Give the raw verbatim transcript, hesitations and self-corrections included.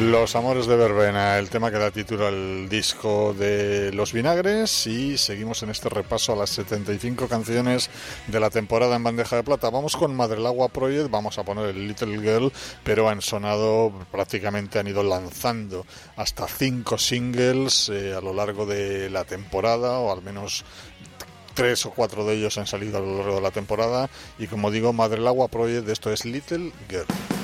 Los Amores de Verbena, el tema que da título al disco de Los Vinagres, y seguimos en este repaso a las setenta y cinco canciones de la temporada en bandeja de plata. Vamos con Madrelagua Project, vamos a poner el Little Girl, pero han sonado, prácticamente han ido lanzando hasta cinco singles eh, a lo largo de la temporada, o al menos tres o cuatro de ellos han salido a lo largo de la temporada, y como digo, Madrelagua Project, esto es Little Girl.